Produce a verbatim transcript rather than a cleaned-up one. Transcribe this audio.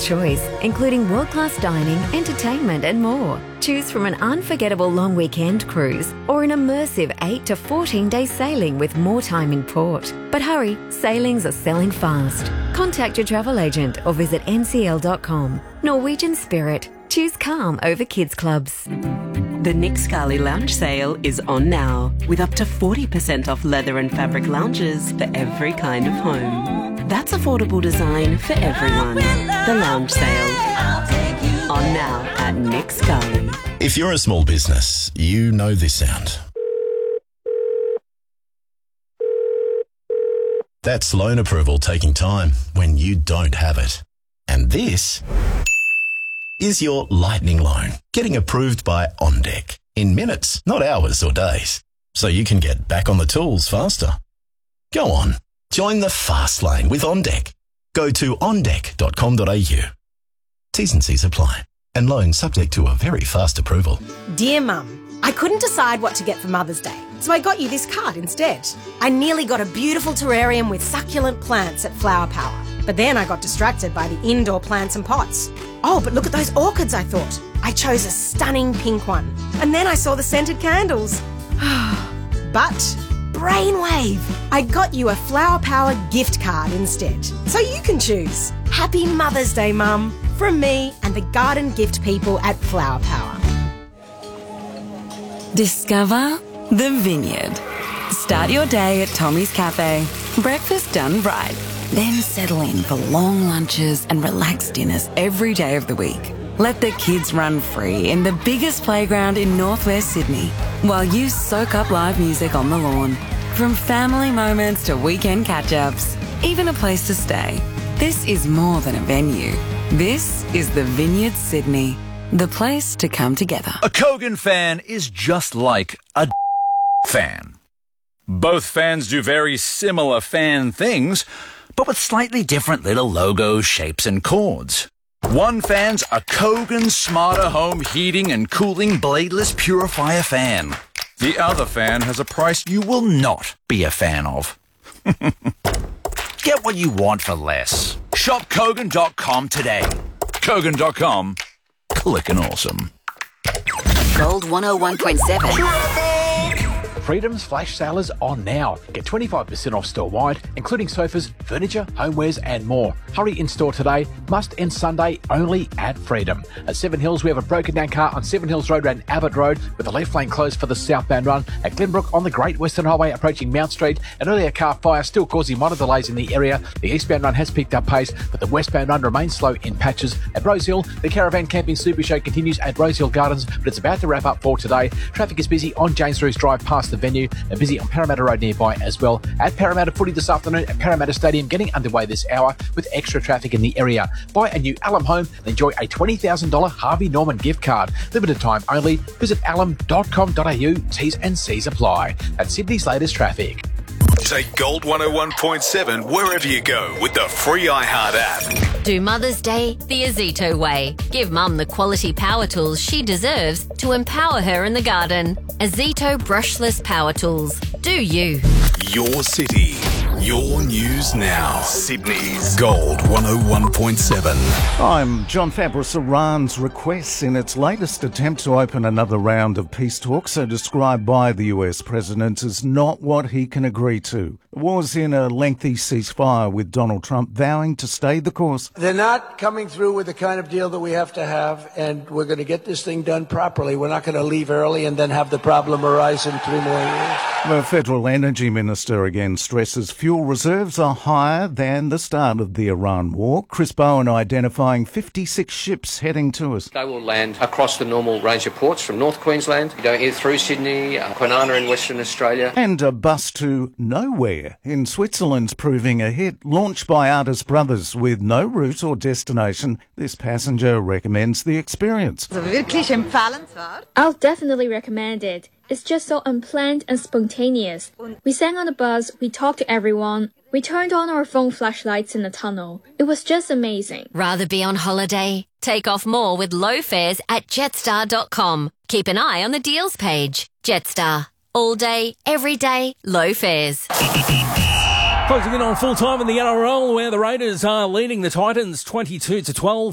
choice, including world-class dining, entertainment and more. Choose from an unforgettable long weekend cruise or an immersive eight to fourteen day sailing with more time in port. But hurry, sailings are selling fast. Contact your travel agent or visit N C L dot com. Norwegian Spirit. Choose calm over kids clubs. The Nick Scali Lounge sale is on now, with up to forty percent off leather and fabric lounges for every kind of home. That's affordable design for everyone. The Lounge Sale. On now at Nick Scali. If you're a small business, you know this sound. That's loan approval taking time when you don't have it. And this is your lightning loan getting approved by OnDeck in minutes, not hours or days, so you can get back on the tools faster. Go on, join the fast lane with OnDeck. Go to on deck dot com dot a u. T's and C's apply, and loans subject to a very fast approval. Dear Mum, I couldn't decide what to get for Mother's Day, so I got you this card instead. I nearly got a beautiful terrarium with succulent plants at Flower Power, but then I got distracted by the indoor plants and pots. Oh, but look at those orchids, I thought. I chose a stunning pink one. And then I saw the scented candles. But, brainwave! I got you a Flower Power gift card instead. So you can choose. Happy Mother's Day, Mum. From me and the garden gift people at Flower Power. Discover the Vineyard. Start your day at Tommy's Cafe. Breakfast done right. Then settle in for long lunches and relaxed dinners every day of the week. Let the kids run free in the biggest playground in northwest Sydney while you soak up live music on the lawn. From family moments to weekend catch-ups, even a place to stay. This is more than a venue. This is the Vineyard Sydney, the place to come together. A Kogan fan is just like a fan. Both fans do very similar fan things, but with slightly different little logos, shapes, and chords. One fan's a Kogan Smarter Home Heating and Cooling Bladeless Purifier fan. The other fan has a price you will not be a fan of. Get what you want for less. Shop Kogan dot com today. Kogan dot com. Clickin' awesome. Gold one oh one point seven. Freedom's flash sale is on now. Get twenty-five percent off store-wide, including sofas, furniture, homewares and more. Hurry in store today. Must end Sunday only at Freedom. At Seven Hills, we have a broken down car on Seven Hills Road and Abbott Road with the left lane closed for the southbound run. At Glenbrook on the Great Western Highway approaching Mount Street, an earlier car fire still causing minor delays in the area. The eastbound run has picked up pace, but the westbound run remains slow in patches. At Rosehill, the Caravan Camping Super Show continues at Rosehill Gardens, but it's about to wrap up for today. Traffic is busy on James Roos Drive past the venue and busy on Parramatta Road nearby as well. At Parramatta Footy this afternoon at Parramatta Stadium getting underway this hour with extra traffic in the area. Buy a new Alum home and enjoy a twenty thousand dollars Harvey Norman gift card. Limited time only. Visit alum dot com dot a u. T's and C's apply. That's Sydney's latest traffic. Take Gold one oh one point seven wherever you go with the free iHeart app. Do Mother's Day the Azito way. Give Mum the quality power tools she deserves to empower her in the garden. Azito brushless power tools. Do you? Your city. Your news now. Sydney's Gold one oh one point seven. I'm John Fabris. Iran's requests in its latest attempt to open another round of peace talks are described by the U S president as not what he can agree to. The war's in a lengthy ceasefire with Donald Trump vowing to stay the course. They're not coming through with the kind of deal that we have to have, and we're going to get this thing done properly. We're not going to leave early and then have the problem arise in three more years. The federal energy minister again stresses fuel reserves are higher than the start of the Iran war. Chris Bowen identifying fifty-six ships heading to us. They will land across the normal range of ports from North Queensland, going here through Sydney, uh, Kwinana in Western Australia. And a bus to nowhere in Switzerland's proving a hit. Launched by Artist Brothers with no route or destination, this passenger recommends the experience. I'll definitely recommend it. It's just so unplanned and spontaneous. We sang on the bus, we talked to everyone, we turned on our phone flashlights in the tunnel. It was just amazing. Rather be on holiday? Take off more with low fares at jetstar dot com. Keep an eye on the deals page. Jetstar. All day, every day, low fares. Closing in on full time in the N R L, where the Raiders are leading the Titans twenty-two to twelve.